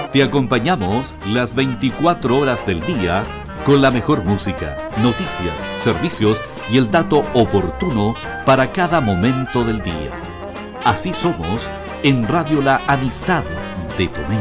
Te acompañamos las 24 horas del día con la mejor música, noticias, servicios y el dato oportuno para cada momento del día. Así somos en Radio La Amistad de Tomé.